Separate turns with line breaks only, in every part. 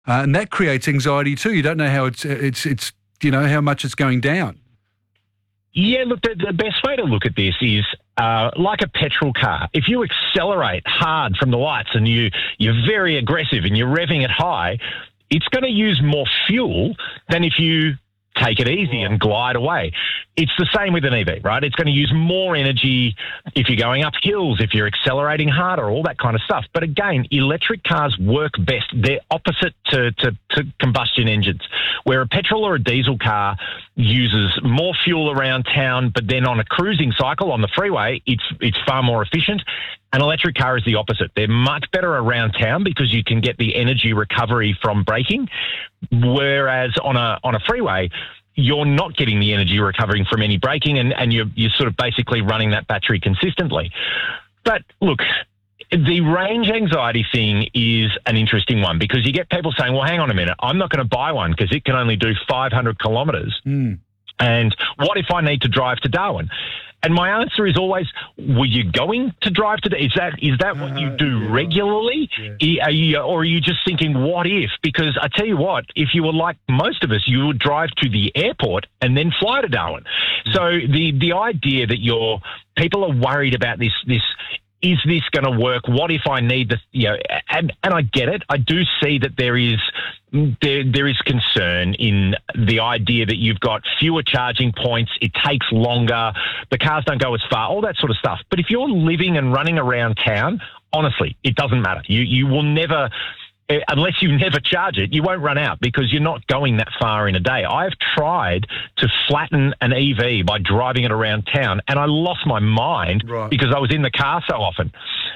And that creates anxiety too. You don't know how it's how much it's going down.
Yeah, look, the best way to look at this is like a petrol car. If you accelerate hard from the lights and you're very aggressive and you're revving it high, it's going to use more fuel than if you take it easy and glide away. It's the same with an EV, right? It's going to use more energy if you're going up hills, if you're accelerating harder, all that kind of stuff. But again, electric cars work best. They're opposite to combustion engines, where a petrol or a diesel car uses more fuel around town, but then on a cruising cycle on the freeway, it's far more efficient. An electric car is the opposite. They're much better around town because you can get the energy recovery from braking, whereas on a freeway, you're not getting the energy recovering from any braking and you're sort of basically running that battery consistently. But look, the range anxiety thing is an interesting one because you get people saying, well, hang on a minute, I'm not going to buy one because it can only do 500 kilometres. And what if I need to drive to Darwin? And my answer is always, were you going to drive to Is that what you do regularly? Yeah. Or are you just thinking, what if? Because I tell you what, if you were like most of us, you would drive to the airport and then fly to Darwin. So the idea that people are worried about this, is this going to work? What if I need this? And I get it. I do see that there is concern in the idea that you've got fewer charging points, it takes longer, the cars don't go as far, all that sort of stuff. But if you're living and running around town, honestly, it doesn't matter. You will never, unless you never charge it, you won't run out because you're not going that far in a day. I've tried to flatten an EV by driving it around town, and I lost my mind because I was in the car so often.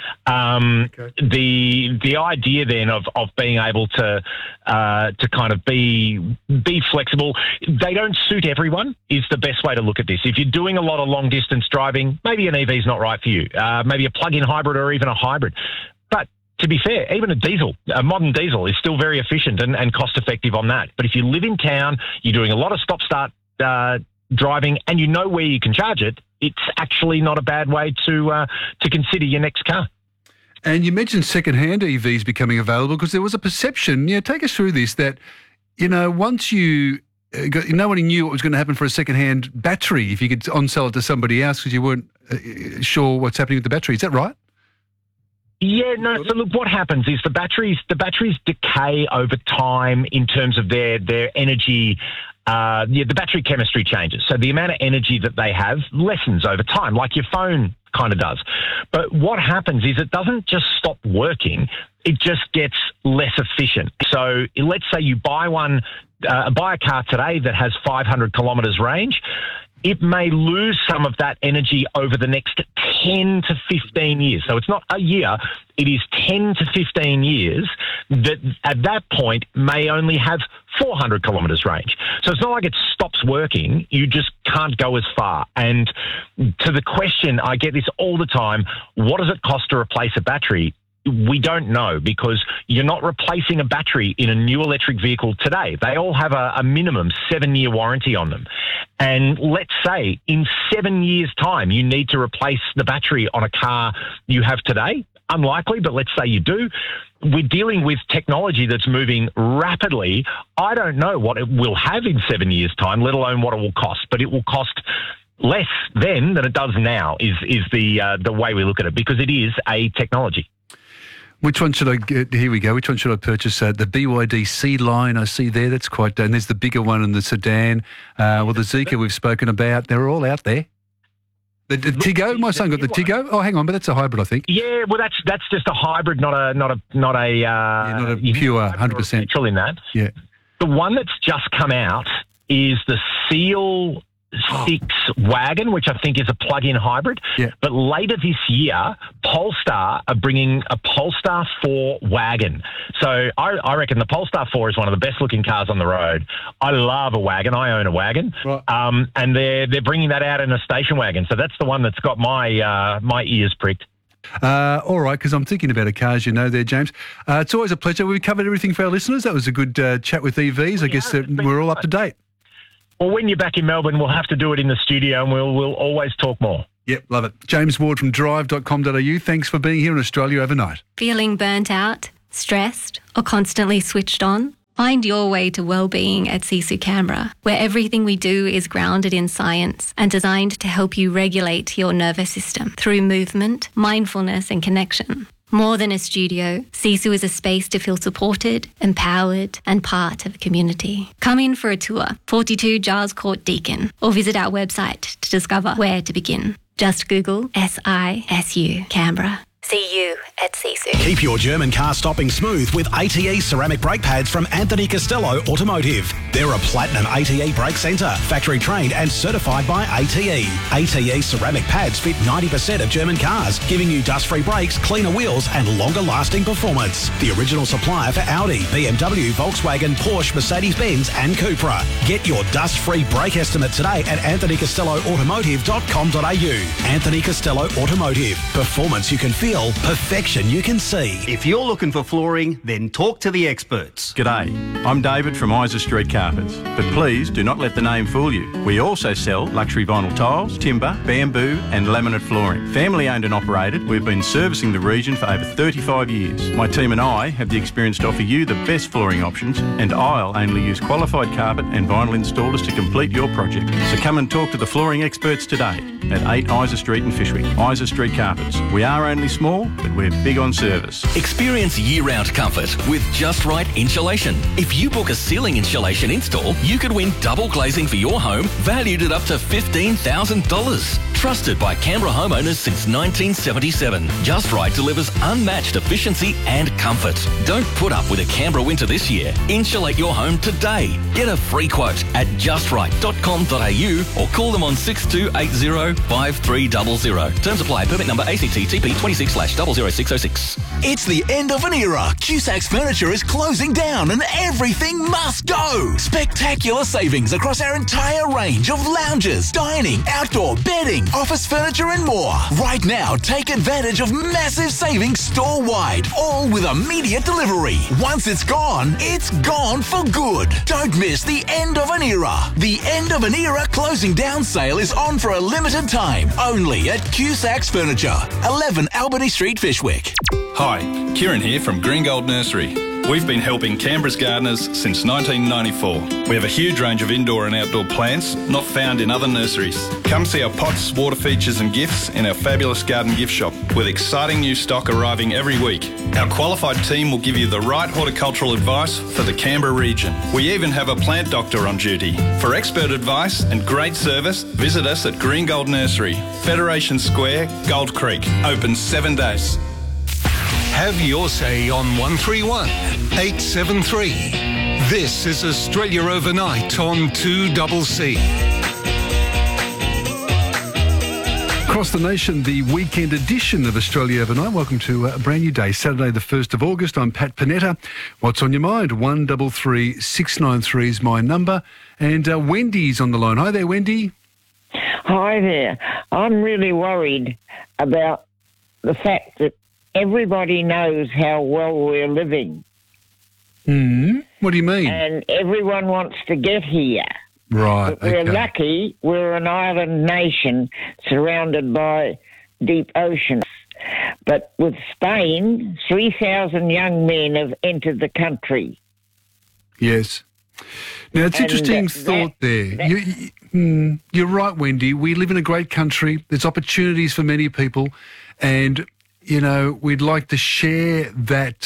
The idea then of being able to kind of be flexible, they don't suit everyone is the best way to look at this. If you're doing a lot of long distance driving, maybe an EV is not right for you. Maybe a plug-in hybrid or even a hybrid. But to be fair, even a modern diesel is still very efficient and cost effective on that. But if you live in town, you're doing a lot of stop-start driving and you know where you can charge it, it's actually not a bad way to consider your next car.
And you mentioned second-hand EVs becoming available because there was a perception, take us through this, that, once nobody knew what was going to happen for a second-hand battery if you could on-sell it to somebody else because you weren't sure what's happening with the battery. Is that right?
Yeah, no. So look, what happens is the batteries decay over time in terms of their energy. The battery chemistry changes. So the amount of energy that they have lessens over time, like your phone kind of does. But what happens is it doesn't just stop working, it just gets less efficient. So let's say you buy a car today that has 500 kilometres range. It may lose some of that energy over the next 10 to 15 years. So it's not a year, it is 10 to 15 years that at that point may only have 400 kilometres range. So it's not like it stops working, you just can't go as far. And to the question, I get this all the time, what does it cost to replace a battery? We don't know because you're not replacing a battery in a new electric vehicle today. They all have a minimum 7-year warranty on them. And let's say in 7 years' time, you need to replace the battery on a car you have today. Unlikely, but let's say you do. We're dealing with technology that's moving rapidly. I don't know what it will have in 7 years' time, let alone what it will cost, but it will cost less then than it does now is the way we look at it because it is a technology.
Which one should I get? Here we go. Which one should I purchase? The BYD C line I see there. That's quite... And there's the bigger one in the sedan. The Zeekr we've spoken about. They're all out there. The Tiggo? My son got the Tiggo. Oh, hang on, but that's a hybrid, I think.
Yeah, well, that's just a hybrid, not a
not a pure 100%
petrol in that.
Yeah.
The one that's just come out is the Seal 6 wagon, which I think is a plug-in hybrid.
Yeah.
But later this year, Polestar are bringing a Polestar 4 wagon. So I reckon the Polestar 4 is one of the best-looking cars on the road. I love a wagon. I own a wagon.
Right.
And they're bringing that out in a station wagon. So that's the one that's got my ears pricked.
All right, because I'm thinking about a car, as you know there, James. It's always a pleasure. We covered everything for our listeners. That was a good chat with EVs. I guess we're all up to date.
Well, when you're back in Melbourne, we'll have to do it in the studio and we'll always talk more.
Yep, love it. James Ward from drive.com.au. Thanks for being here in Australia overnight.
Feeling burnt out? stressed, or constantly switched on? Find your way to well-being at Sisu Canberra, where everything we do is grounded in science and designed to help you regulate your nervous system through movement, mindfulness and connection. More than a studio, Sisu is a space to feel supported, empowered and part of a community. Come in for a tour, 42 Giles Court Deakin, or visit our website to discover where to begin. Just Google SISU Canberra. See you at Sisu.
Keep your German car stopping smooth with ATE ceramic brake pads from Anthony Costello Automotive. They're a platinum ATE brake centre, factory trained and certified by ATE. ATE ceramic pads fit 90% of German cars, giving you dust-free brakes, cleaner wheels and longer lasting performance. The original supplier for Audi, BMW, Volkswagen, Porsche, Mercedes-Benz and Cupra. Get your dust-free brake estimate today at anthonycostelloautomotive.com.au. Anthony Costello Automotive. Performance you can feel. Perfection you can see.
If you're looking for flooring, then talk to the experts.
G'day, I'm David from Isa Street Carpets, but please do not let the name fool you. We also sell luxury vinyl tiles, timber, bamboo and laminate flooring. Family owned and operated, we've been servicing the region for over 35 years. My team and I have the experience to offer you the best flooring options, and I'll only use qualified carpet and vinyl installers to complete your project. So come and talk to the flooring experts today at 8 Isa Street in Fyshwick. Isa Street Carpets. We are only small, but we're big on service.
Experience year-round comfort with Just Right Insulation. If you book a ceiling insulation install, you could win double glazing for your home, valued at up to $15,000. Trusted by Canberra homeowners since 1977. Just Right delivers unmatched efficiency and comfort. Don't put up with a Canberra winter this year. Insulate your home today. Get a free quote at justright.com.au or call them on 6280 5300. Terms apply. Permit number ACT-TP 26/00606.
It's the end of an era. Cusac's Furniture is closing down and everything must go. Spectacular savings across our entire range of lounges, dining, outdoor, bedding, office furniture and more. Right now, take advantage of massive savings store-wide, all with immediate delivery. Once it's gone for good. Don't miss the end of an era. The end of an era closing down sale is on for a limited time, only at Cusac's Furniture, 11 Albany Street, Fyshwick.
Hi, Kieran here from Green Gold Nursery. We've been helping Canberra's gardeners since 1994. We have a huge range of indoor and outdoor plants not found in other nurseries. Come see our pots, water features and gifts in our fabulous garden gift shop with exciting new stock arriving every week. Our qualified team will give you the right horticultural advice for the Canberra region. We even have a plant doctor on duty. For expert advice and great service, visit us at Green Gold Nursery, Federation Square, Gold Creek. Open 7 days.
Have your say on 131 873. This is Australia Overnight on 2CC.
Across the nation, the weekend edition of Australia Overnight. Welcome to a brand new day, Saturday the 1st of August. I'm Pat Panetta. What's on your mind? 133 693 is my number. And Wendy's on the line. Hi there, Wendy.
Hi there. I'm really worried about the fact that everybody knows how well we're living.
What do you mean?
And everyone wants to get here.
Right.
But we're lucky. We're an island nation surrounded by deep oceans. But with Spain, 3,000 young men have entered the country.
Yes. Now, it's interesting thought there. You're right, Wendy. We live in a great country. There's opportunities for many people. And, you know, we'd like to share that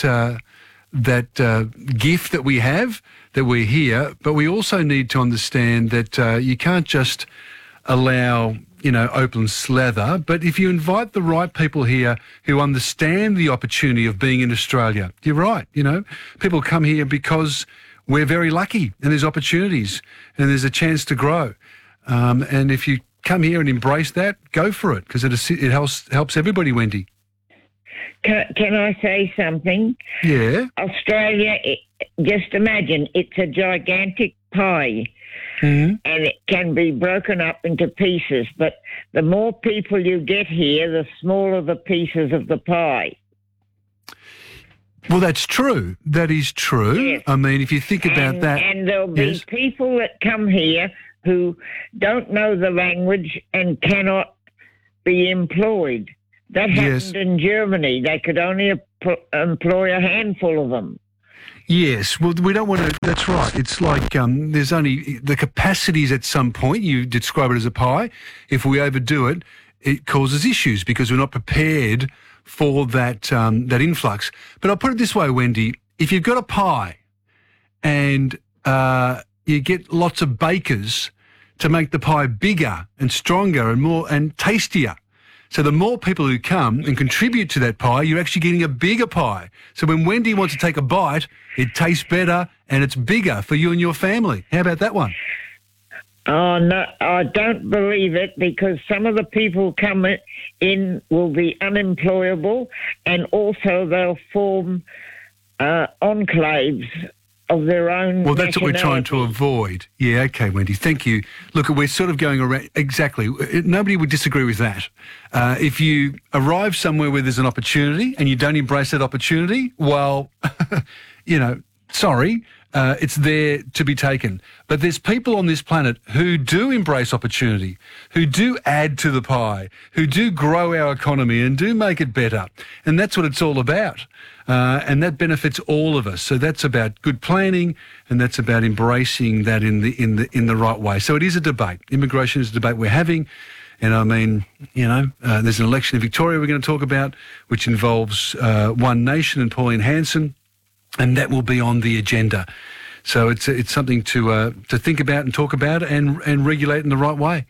gift that we have, that we're here. But we also need to understand that you can't just allow, you know, open slather. But if you invite the right people here who understand the opportunity of being in Australia, you're right. You know, people come here because we're very lucky and there's opportunities and there's a chance to grow. And if you come here and embrace that, go for it, because it helps everybody, Wendy.
Can I say something?
Yeah.
Australia, just imagine, it's a gigantic pie. And it can be broken up into pieces, but the more people you get here, the smaller the pieces of the pie.
Well, that's true. That is true.
Yes.
I mean, if you think about that.
And there'll be people that come here who don't know the language and cannot be employed. That happened in Germany. They could only employ a handful of them.
Yes, well, we don't want to. That's right. It's like there's only the capacities at some point. You describe it as a pie. If we overdo it, it causes issues because we're not prepared for that that influx. But I'll put it this way, Wendy: if you've got a pie and you get lots of bakers to make the pie bigger and stronger and more and tastier. So the more people who come and contribute to that pie, you're actually getting a bigger pie. So when Wendy wants to take a bite, it tastes better and it's bigger for you and your family. How about that one?
Oh, no, I don't believe it because some of the people come in will be unemployable and also they'll form enclaves of their own.
Well, that's what we're trying to avoid. Yeah, okay, Wendy, thank you. Look, we're sort of going around, exactly. Nobody would disagree with that. If you arrive somewhere where there's an opportunity and you don't embrace that opportunity, well, sorry, it's there to be taken. But there's people on this planet who do embrace opportunity, who do add to the pie, who do grow our economy and do make it better. And that's what it's all about. And that benefits all of us. So that's about good planning, and that's about embracing that in the right way. So it is a debate. Immigration is a debate we're having. And I mean, there's an election in Victoria we're going to talk about, which involves One Nation and Pauline Hanson, and that will be on the agenda. So it's something to think about and talk about and regulate in the right way.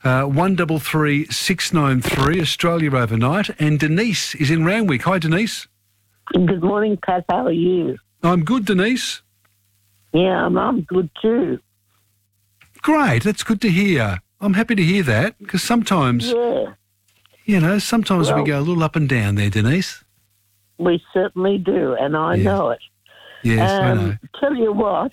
133 693 Australia Overnight, and Denise is in Randwick. Hi, Denise.
Good morning, Pat. How are you?
I'm good, Denise.
Yeah, I'm good too.
Great. That's good to hear. I'm happy to hear that because sometimes, sometimes we go a little up and down there, Denise.
We certainly do, and I know it.
Yes, I know.
Tell you what,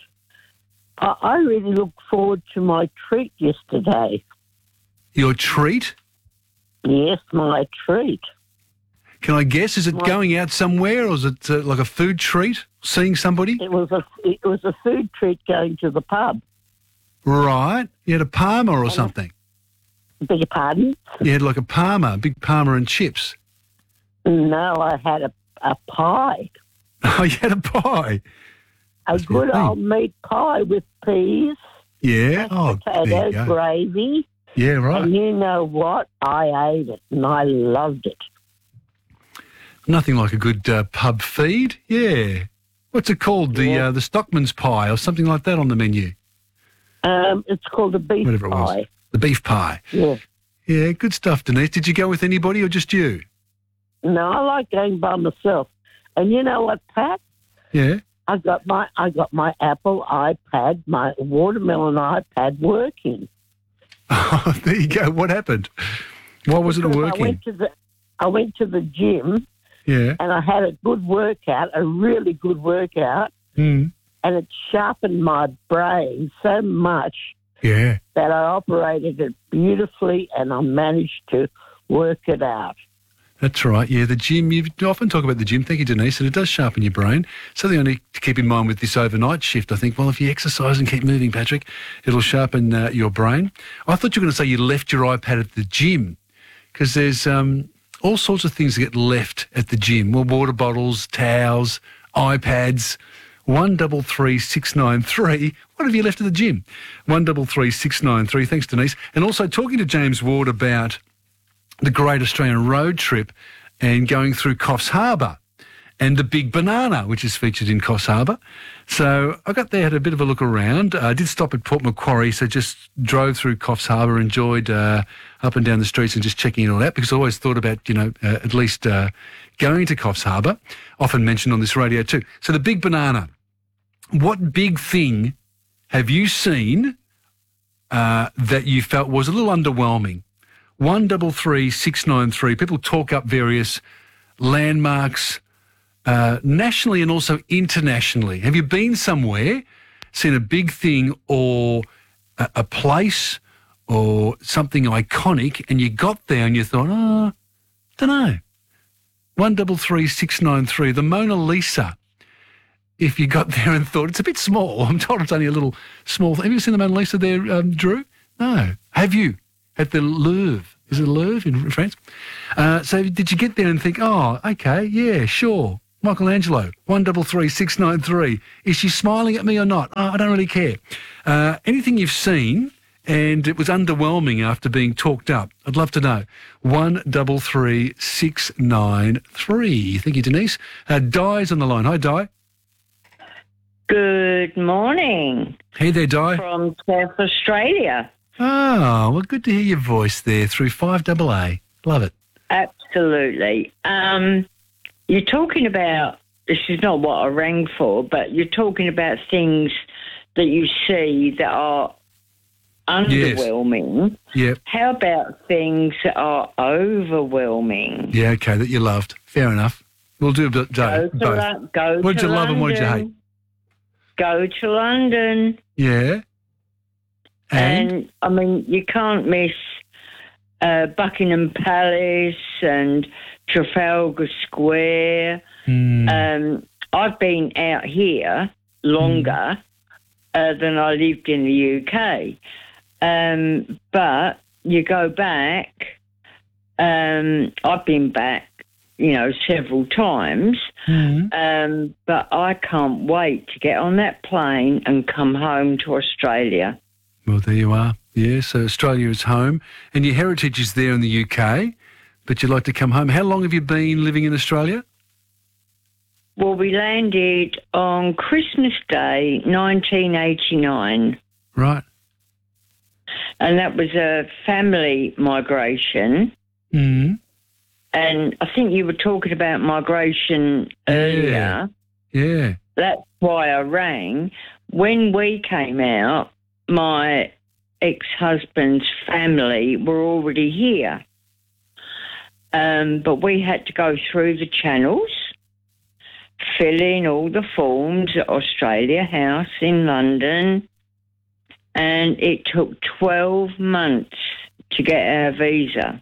I really look forward to my treat yesterday.
Your treat?
Yes, my treat.
Can I guess? Is it going out somewhere, or is it like a food treat? Seeing somebody?
It was a food treat going to the pub.
Right. You had a Parma or something.
Beg your pardon?
You had like a Parma, big Parma and chips.
No, I had a pie.
Oh, you had a pie.
A good old meat pie with peas.
Yeah.
Potato gravy.
Yeah, right.
And you know what? I ate it and I loved it.
Nothing like a good pub feed. Yeah. What's it called? The Stockman's pie or something like that on the menu?
It's called a beef
Whatever
pie.
It was. The beef pie.
Yeah.
Yeah, good stuff, Denise. Did you go with anybody or just you?
No, I like going by myself. And you know what, Pat?
Yeah.
I got my Apple iPad, my watermelon iPad working.
Oh, there you go. What happened? Why wasn't it working?
I went to the gym.
Yeah.
And I had a good workout, a really good workout.
Mm.
And it sharpened my brain so much that I operated it beautifully and I managed to work it out.
That's right. Yeah, the gym, you often talk about the gym. Thank you, Denise. And it does sharpen your brain. Something I need to keep in mind with this overnight shift, I think, well, if you exercise and keep moving, Patrick, it'll sharpen your brain. I thought you were going to say you left your iPad at the gym because there's all sorts of things that get left at the gym. Well, water bottles, towels, iPads. 133 693. What have you left at the gym? 133 693. Thanks, Denise. And also talking to James Ward about the Great Australian Road Trip and going through Coffs Harbour and the Big Banana, which is featured in Coffs Harbour. So I got there, had a bit of a look around. I did stop at Port Macquarie, so just drove through Coffs Harbour, enjoyed up and down the streets and just checking it all out because I always thought about, at least going to Coffs Harbour, often mentioned on this radio too. So the Big Banana, what big thing have you seen that you felt was a little underwhelming? 133 693. People talk up various landmarks nationally and also internationally. Have you been somewhere, seen a big thing or a place or something iconic and you got there and you thought, don't know. 133 693. The Mona Lisa. If you got there and thought, it's a bit small. I'm told it's only a little small. Have you seen the Mona Lisa there, Drew? No. Have you? At the Louvre. Is it Louvre in France? So did you get there and think, oh, okay, yeah, sure, Michelangelo, 133693. Is she smiling at me or not? Oh, I don't really care. Anything you've seen and it was underwhelming after being talked up, I'd love to know. 133693. Thank you, Denise. Di's on the line. Hi, Di.
Good morning.
Hey there, Di.
From South Australia.
Oh, well, good to hear your voice there through 5AA. Love it.
Absolutely. You're talking about, this is not what I rang for, but you're talking about things that you see that are underwhelming.
Yes. Yep.
How about things that are overwhelming?
Yeah, okay, that you loved. Fair enough. We'll do both.
Go
what did you love and what did you hate?
Go to London.
Yeah.
And I mean, you can't miss Buckingham Palace and Trafalgar Square. I've been out here longer than I lived in the UK. But you go back, I've been back, several times, but I can't wait to get on that plane and come home to Australia.
Well, there you are. Yeah, so Australia is home, and your heritage is there in the UK, but you'd like to come home. How long have you been living in Australia?
Well, we landed on Christmas Day, 1989.
Right.
And that was a family migration. And I think you were talking about migration earlier.
Yeah.
That's why I rang. When we came out, my ex-husband's family were already here. But we had to go through the channels, fill in all the forms at Australia House in London, and it took 12 months to get our visa.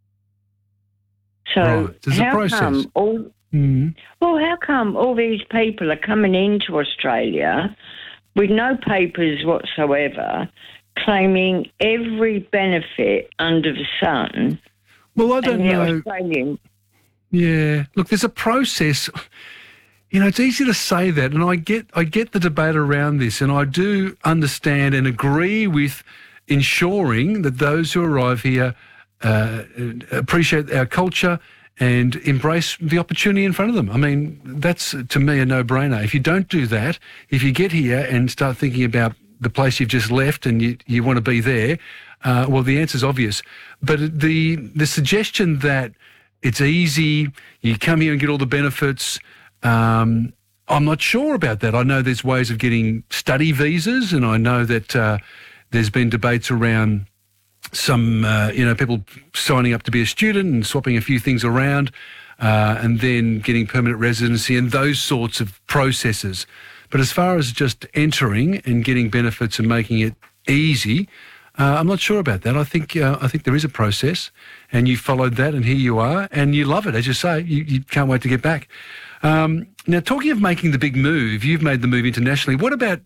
So
there's a process.
How come all these people are coming into Australia with no papers whatsoever, claiming every benefit under the sun?
Well, I don't know.
Australian.
Yeah. Look, there's a process. It's easy to say that, and I get the debate around this, and I do understand and agree with ensuring that those who arrive here appreciate our culture and embrace the opportunity in front of them. I mean, that's, to me, a no-brainer. If you don't do that, if you get here and start thinking about the place you've just left and you want to be there, well, the answer's obvious. But the suggestion that it's easy, you come here and get all the benefits, I'm not sure about that. I know there's ways of getting study visas, and I know that there's been debates around some, people signing up to be a student and swapping a few things around and then getting permanent residency and those sorts of processes. But as far as just entering and getting benefits and making it easy, I'm not sure about that. I think there is a process, and you followed that, and here you are, and you love it, as you say. You can't wait to get back. Now, talking of making the big move, you've made the move internationally. What about,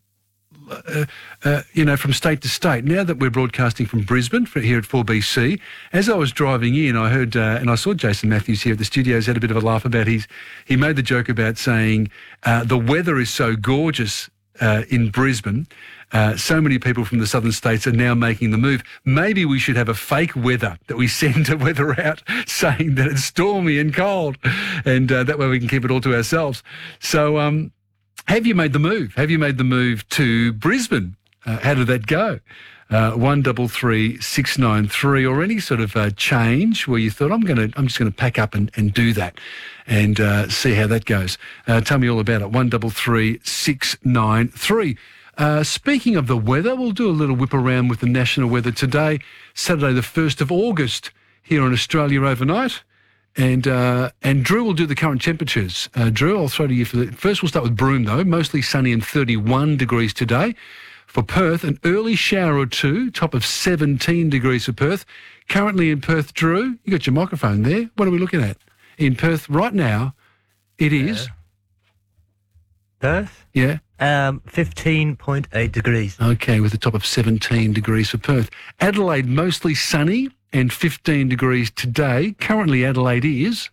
from state to state? Now that we're broadcasting from Brisbane here at 4BC, as I was driving in, I heard, and I saw Jason Matthews here at the studios had a bit of a laugh about he made the joke about saying the weather is so gorgeous in Brisbane. So many people from the southern states are now making the move. Maybe we should have a fake weather that we send a weather out saying that it's stormy and cold, and that way we can keep it all to ourselves. So have you made the move? Have you made the move to Brisbane? How did that go? 133693, or any sort of change where you thought, I'm just going to pack up and do that and see how that goes. Tell me all about it. 133693. Speaking of the weather, we'll do a little whip around with the national weather today, Saturday the 1st of August here in Australia overnight. And Drew will do the current temperatures. Drew, I'll throw to you for the... First, we'll start with Broome, though. Mostly sunny and 31 degrees today. For Perth, an early shower or two, top of 17 degrees for Perth. Currently in Perth, Drew, you got your microphone there. What are we looking at? In Perth right now, it is...
Perth?
Yeah.
15.8 degrees.
Okay, with a top of 17 degrees for Perth. Adelaide, mostly sunny and 15 degrees today. Currently, Adelaide is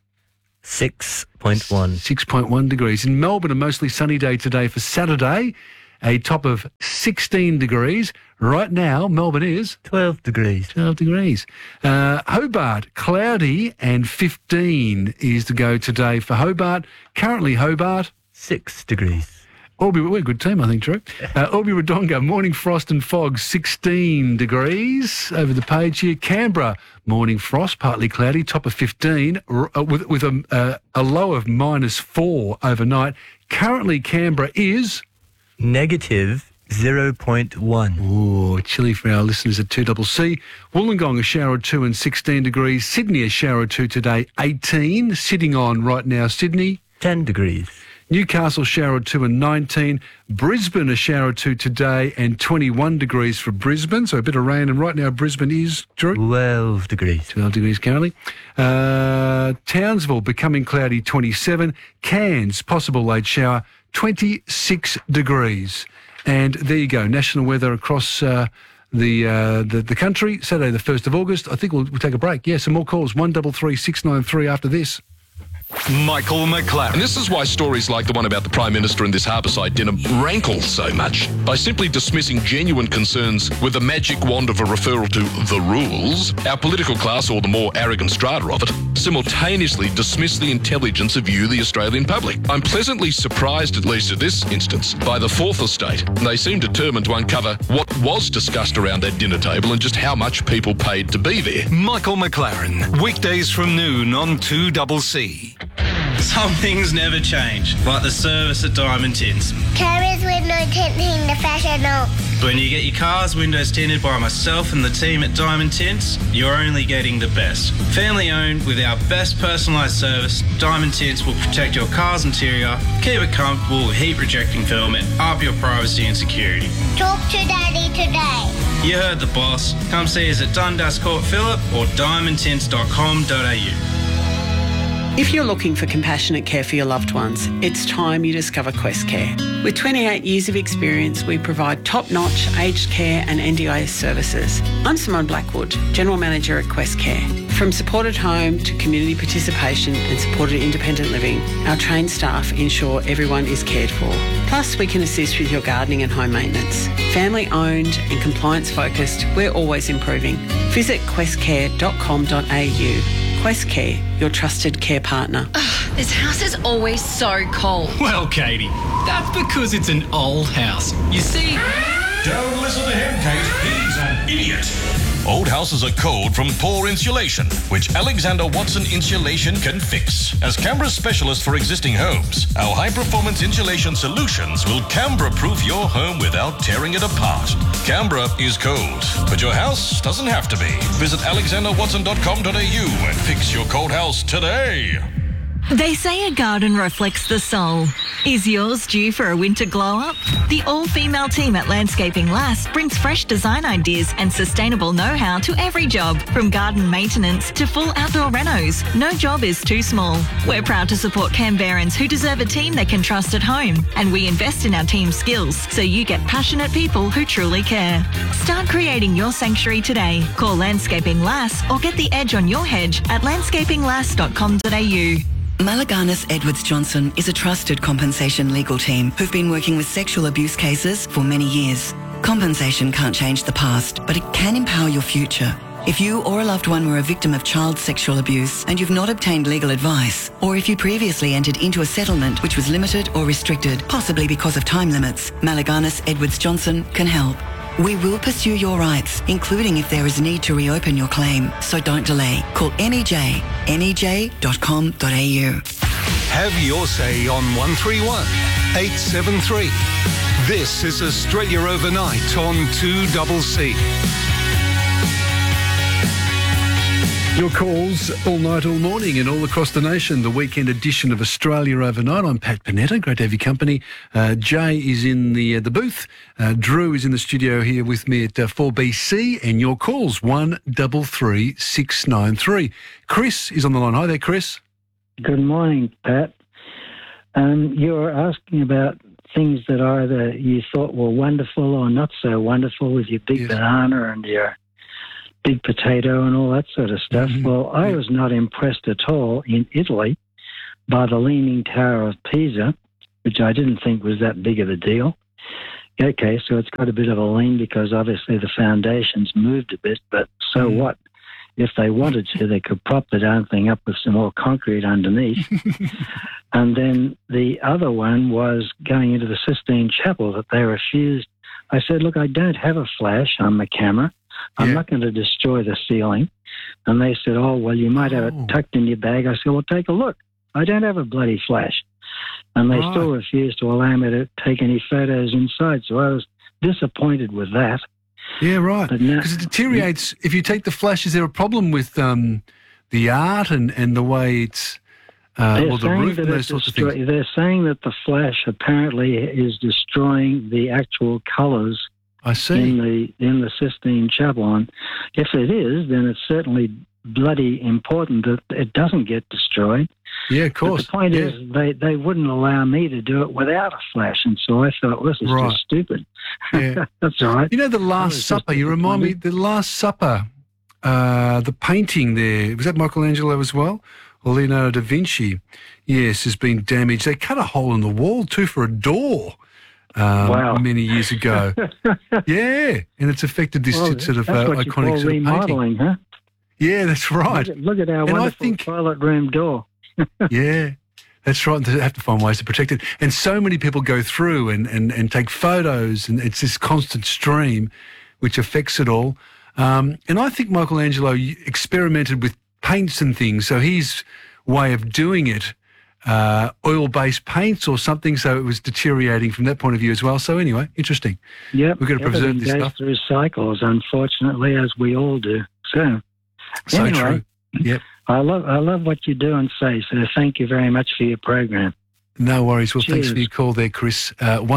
6.1.
6.1 degrees. In Melbourne, a mostly sunny day today for Saturday, a top of 16 degrees. Right now, Melbourne is
12 degrees.
12 degrees. Hobart, cloudy and 15 is to go today for Hobart. Currently, Hobart
6 degrees.
We're a good team, I think, Drew. Albury-Wodonga, morning frost and fog, 16 degrees over the page here. Canberra, morning frost, partly cloudy, top of 15, with a low of -4 overnight. Currently, Canberra is
negative 0.1.
Oh, chilly for our listeners at 2CC. Wollongong, a shower or 2 and 16 degrees. Sydney, a shower or 2 today, 18. Sitting on right now, Sydney
10 degrees.
Newcastle, shower 2 and 19. Brisbane, a shower 2 today and 21 degrees for Brisbane. So a bit of rain. And right now, Brisbane is, Drew?
12 degrees.
12 degrees currently. Townsville, becoming cloudy, 27. Cairns, possible late shower, 26 degrees. And there you go. National weather across the country. Saturday, the 1st of August. I think we'll take a break. Yeah, some more calls. 133 693 after this.
Michael McLaren. And this is why stories like the one about the Prime Minister and this Harbourside dinner rankle so much. By simply dismissing genuine concerns with the magic wand of a referral to the rules, our political class, or the more arrogant strata of it, simultaneously dismiss the intelligence of you, the Australian public. I'm pleasantly surprised, at least in this instance, by the Fourth Estate. They seem determined to uncover what was discussed around that dinner table and just how much people paid to be there.
Michael McLaren, weekdays from noon on 2CC.
Some things never change, like the service at Diamond Tints.
Carriers window tinting professional.
When you get your car's windows tinted by myself and the team at Diamond Tints, you're only getting the best. Family owned with our best personalised service, Diamond Tints will protect your car's interior, keep it comfortable with heat rejecting film and up your privacy and security.
Talk to Daddy today.
You heard the boss. Come see us at Dundas Court Phillip or diamondtints.com.au.
If you're looking for compassionate care for your loved ones, it's time you discover Quest Care. With 28 years of experience, we provide top-notch aged care and NDIS services. I'm Simone Blackwood, General Manager at Quest Care. From supported home to community participation and supported independent living, our trained staff ensure everyone is cared for. Plus, we can assist with your gardening and home maintenance. Family-owned and compliance-focused, we're always improving. Visit questcare.com.au. Quest Care, your trusted care partner.
This house is always so cold.
Well, Katie, that's because it's an old house. You see...
Don't listen to him, Kate. He's an idiot. Old houses are cold from poor insulation, which Alexander Watson Insulation can fix. As Canberra's specialist for existing homes, our high-performance insulation solutions will Canberra-proof your home without tearing it apart. Canberra is cold, but your house doesn't have to be. Visit alexanderwatson.com.au and fix your cold house today.
They say a garden reflects the soul. Is yours due for a winter glow-up? The all-female team at Landscaping Lass brings fresh design ideas and sustainable know-how to every job, from garden maintenance to full outdoor renos. No job is too small. We're proud to support Canberrans who deserve a team they can trust at home, and we invest in our team's skills so you get passionate people who truly care. Start creating your sanctuary today. Call Landscaping Lass or get the edge on your hedge at landscapinglass.com.au.
Malaganas Edwards Johnson is a trusted compensation legal team who've been working with sexual abuse cases for many years. Compensation can't change the past, but it can empower your future. If you or a loved one were a victim of child sexual abuse and you've not obtained legal advice, or if you previously entered into a settlement which was limited or restricted, possibly because of time limits, Malaganas Edwards Johnson can help. We will pursue your rights, including if there is a need to reopen your claim. So don't delay. Call MEJ, nej.com.au.
Have your say on 131 873. This is Australia Overnight on 2CC.
Your calls all night, all morning and all across the nation. The weekend edition of Australia Overnight. I'm Pat Panetta. Great to have your company. Jay is in the booth. Drew is in the studio here with me at 4BC. And your calls, 133 693. Chris is on the line. Hi there, Chris.
Good morning, Pat. You're asking about things that either you thought were wonderful or not so wonderful with your big banana and your big potato and all that sort of stuff. Well, I was not impressed at all in Italy by the Leaning Tower of Pisa, which I didn't think was that big of a deal. Okay, so it's got a bit of a lean because obviously the foundation's moved a bit, but so what? If they wanted to, they could prop the darn thing up with some more concrete underneath. And then the other one was going into the Sistine Chapel that they refused. I said, look, I don't have a flash on my camera. I'm not going to destroy the ceiling. And they said, oh, well, you might have it tucked in your bag. I said, well, take a look. I don't have a bloody flash. And they still refused to allow me to take any photos inside. So I was disappointed with that.
Yeah, right. Because it deteriorates. If you take the flash, is there a problem with the art and the way it's, or the roof and those sorts of things?
They're saying that the flash apparently is destroying the actual colours.
I see.
In the Sistine Chapel. And if it is, then it's certainly bloody important that it doesn't get destroyed.
Yeah, of course.
But the point is they wouldn't allow me to do it without a flash, and so I thought, well, this is just stupid.
Yeah.
That's all right.
You know, The Last Supper, you remind me, The Last Supper, the painting there, was that Michelangelo as well? Or Leonardo da Vinci? Yes, has been damaged. They cut a hole in the wall too for a door. Many years ago. Yeah, and it's affected this sort of iconic sort of painting.
Huh?
Yeah, that's right.
Look at our wonderful toilet room door.
Yeah, that's right. They have to find ways to protect it. And so many people go through and take photos, and it's this constant stream which affects it all. And I think Michelangelo experimented with paints and things, so his way of doing it, oil-based paints or something, so it was deteriorating from that point of view as well. So anyway, interesting.
Yeah,
we've got to preserve this stuff.
Through cycles, unfortunately, as we all do. So anyway,
true. Yep.
I love what you do and say, so thank you very much for your program.
No worries. Well,
Cheers.
Thanks for your call there, Chris.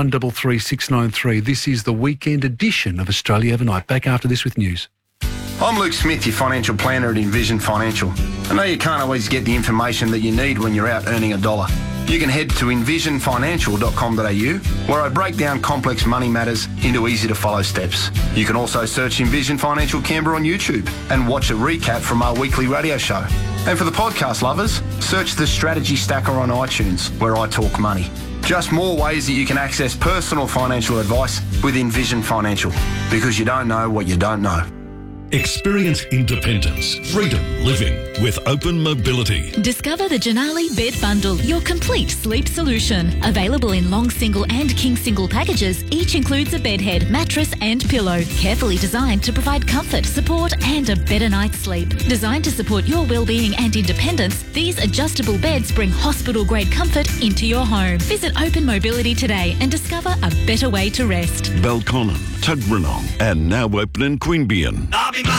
133693. This is the weekend edition of Australia Overnight. Back after this with news.
I'm Luke Smith, your financial planner at Envision Financial. I know you can't always get the information that you need when you're out earning $1. You can head to envisionfinancial.com.au, where I break down complex money matters into easy-to-follow steps. You can also search Envision Financial Canberra on YouTube and watch a recap from our weekly radio show. And for the podcast lovers, search The Strategy Stacker on iTunes, where I talk money. Just more ways that you can access personal financial advice with Envision Financial, because you don't know what you don't know.
Experience independence, freedom living with Open Mobility.
Discover the Janali Bed Bundle, your complete sleep solution. Available in long single and king single packages, each includes a bed head, mattress and pillow. Carefully designed to provide comfort, support and a better night's sleep. Designed to support your well-being and independence, these adjustable beds bring hospital-grade comfort into your home. Visit Open Mobility today and discover a better way to rest.
Belconnen, Tuggeranong and now open in Queanbeyan.